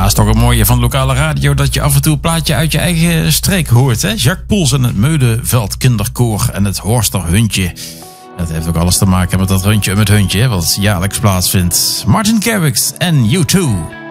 Ja, is toch een mooie van de lokale radio dat je af en toe een plaatje uit je eigen streek hoort. Hè? Jacques Poels en het Meudenveld Kinderkoor en het Horster Huntje. Dat heeft ook alles te maken met dat rondje met Huntje, wat jaarlijks plaatsvindt. Martin Garrix en U2.